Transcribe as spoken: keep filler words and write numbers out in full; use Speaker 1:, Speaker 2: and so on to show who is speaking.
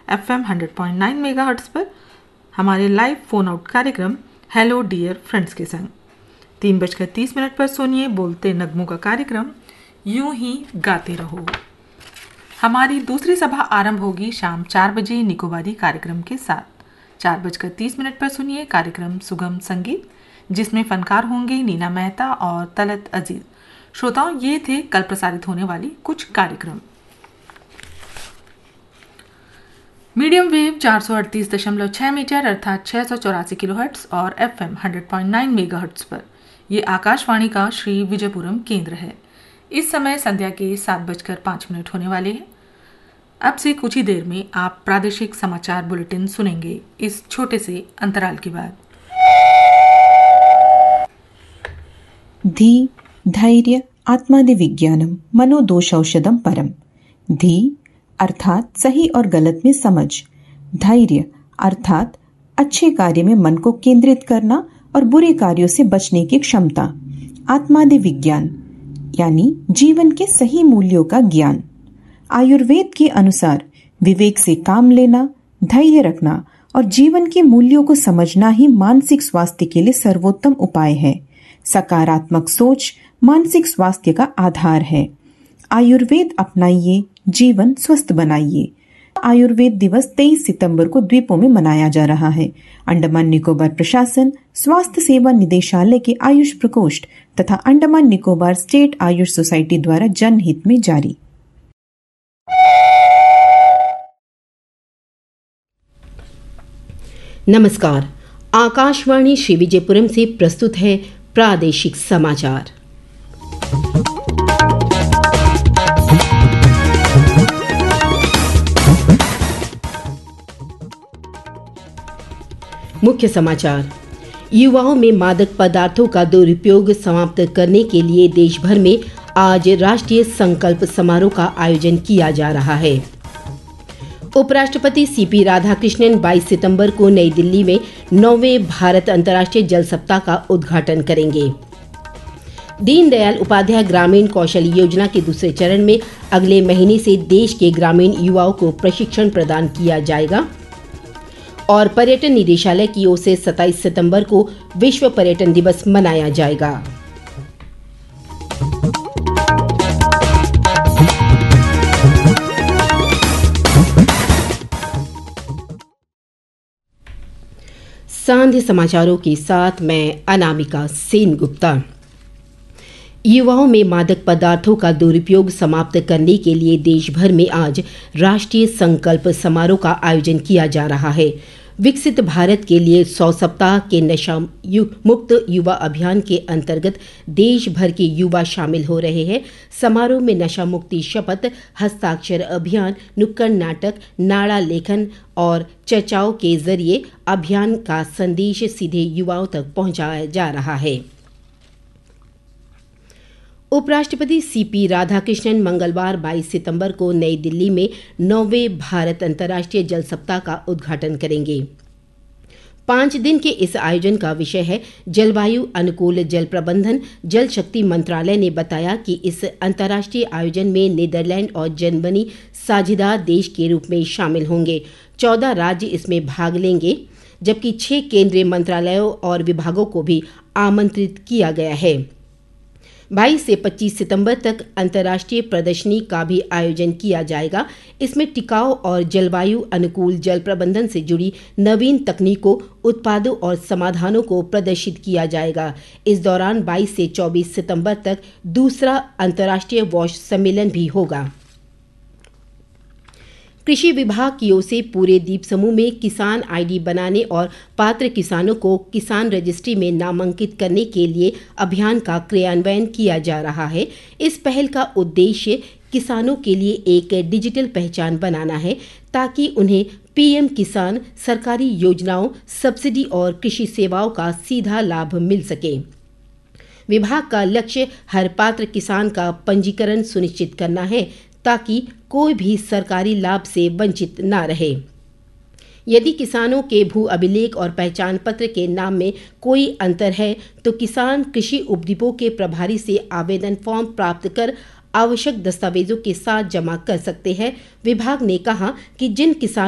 Speaker 1: F am hundred point nine megahertz पर हमारे live phone out कार्यक्रम हेलो डियर फ्रेंड्स के संग। तीन बजकर तीस मिनट पर सुनिए बोलते नगमों का कार्यक्रम यूं ही गाते रहो। हमारी दूसरी सभा आरंभ होगी शाम चार बजे निकोबारी कार्यक्रम के साथ। चार बजकर तीस मिनट पर सुनिए कार्यक्रम सुगम संगीत, जिसमें फनकार होंगे नीना मेहता और तलत अजीज। श्रोताओं, ये थे कल प्रसारित होने वाली कुछ कार्यक्रम। मीडियम वेव चार सौ अड़तीस दशमलव छह मीटर अर्थात छह सौ चौरासी किलोहर्ट्ज और F am hundred point nine megahertz पर ये आकाशवाणी का श्री विजयपुरम केंद्र है। इस समय संध्या के सात बजकर पाँच मिनट होने वाले हैं। अब से कुछ ही देर में आप प्रादेशिक समाचार बुलेटिन सुनेंगे इस छोटे से अंतराल के बाद।
Speaker 2: धी धैर्य आत्मादि विज्ञानम मनोदोषौषधम परम। धी अर्थात सही और गलत में समझ, धैर्य अर्थात अच्छे कार्य में मन को केंद्रित करना और बुरे कार्यों से बचने की क्षमता, आत्मादि विज्ञान यानी जीवन के सही मूल्यों का ज्ञान। आयुर्वेद के अनुसार विवेक से काम लेना, धैर्य रखना और जीवन के मूल्यों को समझना ही मानसिक स्वास्थ्य के लिए सर्वोत्तम उपाय है। सकारात्मक सोच मानसिक स्वास्थ्य का आधार है। आयुर्वेद अपनाइए, जीवन स्वस्थ बनाइए। आयुर्वेद दिवस तेईस सितंबर को द्वीपों में मनाया जा रहा है। अंडमान निकोबार प्रशासन, स्वास्थ्य सेवा निदेशालय के आयुष प्रकोष्ठ तथा अंडमान निकोबार स्टेट आयुष सोसाइटी द्वारा जनहित में जारी।
Speaker 3: नमस्कार, आकाशवाणी श्री विजयपुरम से प्रस्तुत है प्रादेशिक समाचार। मुख्य समाचार। युवाओं में मादक पदार्थों का दुरुपयोग समाप्त करने के लिए देश भर में आज राष्ट्रीय संकल्प समारोह का आयोजन किया जा रहा है। उपराष्ट्रपति सी पी राधाकृष्णन बाईस सितंबर को नई दिल्ली में नौवें भारत अंतर्राष्ट्रीय जल सप्ताह का उद्घाटन करेंगे। दीनदयाल उपाध्याय ग्रामीण कौशल योजना के दूसरे चरण में अगले महीने से देश के ग्रामीण युवाओं को प्रशिक्षण प्रदान किया जाएगा। और पर्यटन निदेशालय की ओर से सत्ताईस सितंबर को विश्व पर्यटन दिवस मनाया जाएगा। सांध्य समाचारों के साथ मैं अनामिका सेनगुप्ता। युवाओं में मादक पदार्थों का दुरुपयोग समाप्त करने के लिए देश भर में आज राष्ट्रीय संकल्प समारोह का आयोजन किया जा रहा है। विकसित भारत के लिए सौ सप्ताह के नशा मुक्त युवा अभियान के अंतर्गत देश भर के युवा शामिल हो रहे हैं। समारोह में नशा मुक्ति शपथ, हस्ताक्षर अभियान, नुक्कड़ नाटक, नारा लेखन और चर्चाओं के जरिए अभियान का संदेश सीधे युवाओं तक पहुंचाया जा रहा है। उपराष्ट्रपति सी पी राधाकृष्णन मंगलवार बाईस सितंबर को नई दिल्ली में नौवें भारत अंतर्राष्ट्रीय जल सप्ताह का उद्घाटन करेंगे। पाँच दिन के इस आयोजन का विषय है जलवायु अनुकूल जल प्रबंधन। जल शक्ति मंत्रालय ने बताया कि इस अंतर्राष्ट्रीय आयोजन में नीदरलैंड और जर्मनी साझेदार देश के रूप में शामिल होंगे। चौदह राज्य इसमें भाग लेंगे, जबकि छह केंद्रीय मंत्रालयों और विभागों को भी आमंत्रित किया गया है। बाईस से पच्चीस सितंबर तक अंतर्राष्ट्रीय प्रदर्शनी का भी आयोजन किया जाएगा। इसमें टिकाऊ और जलवायु अनुकूल जल प्रबंधन से जुड़ी नवीन तकनीकों, उत्पादों और समाधानों को प्रदर्शित किया जाएगा। इस दौरान बाईस से चौबीस सितंबर तक दूसरा अंतर्राष्ट्रीय वॉश सम्मेलन भी होगा। कृषि विभाग की ओर से पूरे द्वीप समूह में किसान आईडी बनाने और पात्र किसानों को किसान रजिस्ट्री में नामांकित करने के लिए अभियान का क्रियान्वयन किया जा रहा है। इस पहल का उद्देश्य किसानों के लिए एक डिजिटल पहचान बनाना है, ताकि उन्हें पीएम किसान, सरकारी योजनाओं, सब्सिडी और कृषि सेवाओं का सीधा लाभ मिल सके। विभाग का लक्ष्य हर पात्र किसान का पंजीकरण सुनिश्चित करना है, ताकि कोई भी सरकारी लाभ से वंचित न रहे। यदि किसानों के भू अभिलेख और पहचान पत्र के नाम में कोई अंतर है, तो किसान कृषि उपडिपो के प्रभारी से आवेदन फॉर्म प्राप्त कर आवश्यक दस्तावेजों के साथ जमा कर सकते हैं। विभाग ने कहा कि जिन किसान